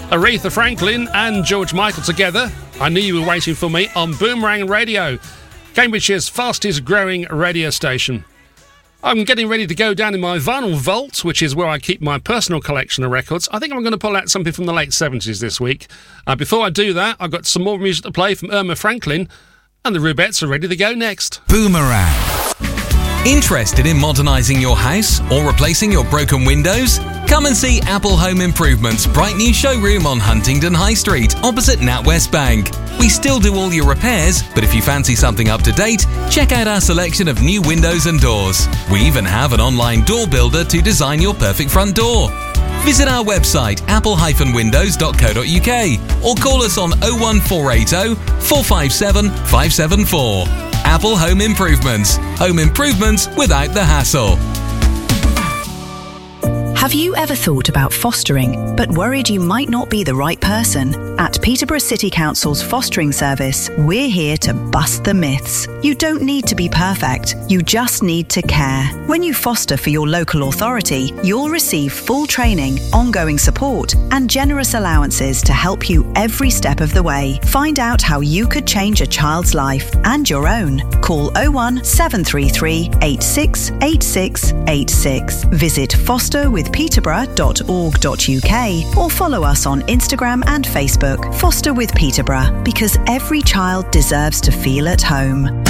Aretha Franklin and George Michael together. I Knew You Were Waiting For Me on Boomerang Radio, Cambridgeshire's fastest growing radio station. I'm getting ready to go down in my vinyl vault, which is where I keep my personal collection of records. I think I'm going to pull out something from the late 70s this week. Before I do that, I've got some more music to play from Irma Franklin, and the Rubettes are ready to go next. Boomerang. Interested in modernising your house or replacing your broken windows? Come and see Apple Home Improvement's bright new showroom on Huntingdon High Street, opposite NatWest Bank. We still do all your repairs, but if you fancy something up to date, check out our selection of new windows and doors. We even have an online door builder to design your perfect front door. Visit our website apple-windows.co.uk or call us on 01480 457 574. Apple Home Improvements. Home improvements without the hassle. Have you ever thought about fostering, but worried you might not be the right person? At Peterborough City Council's fostering service, we're here to bust the myths. You don't need to be perfect, you just need to care. When you foster for your local authority, you'll receive full training, ongoing support, and generous allowances to help you every step of the way. Find out how you could change a child's life and your own. Call 01733 868686. Visit fosterwithpeterborough.org.uk or follow us on Instagram and Facebook. Foster with Peterborough, because every child deserves to feel at home.